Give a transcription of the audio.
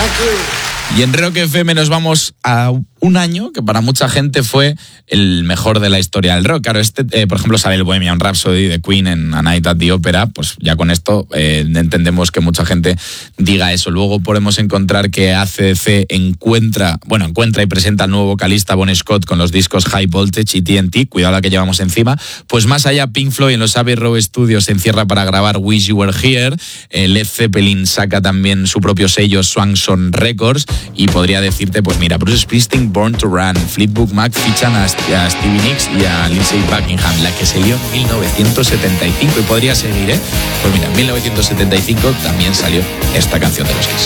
Y en Rock FM nos vamos a un año que para mucha gente fue el mejor de la historia del rock. Claro, por ejemplo, sale el Bohemian Rhapsody de Queen en A Night at the Opera, pues ya con esto entendemos que mucha gente diga eso. Luego podemos encontrar que AC/DC encuentra y presenta al nuevo vocalista Bon Scott con los discos High Voltage y TNT, cuidado la que llevamos encima. Pues más allá, Pink Floyd en los Abbey Road Studios se encierra para grabar Wish You Were Here. Led Zeppelin saca también su propio sello Swanson Records. Y podría decirte, pues mira, Bruce Springsteen, Born to Run, Fleetwood Mac fichan a Stevie Nicks y a Lindsey Buckingham, la que salió en 1975, y podría seguir, Pues mira, en 1975 también salió esta canción de los Kiss.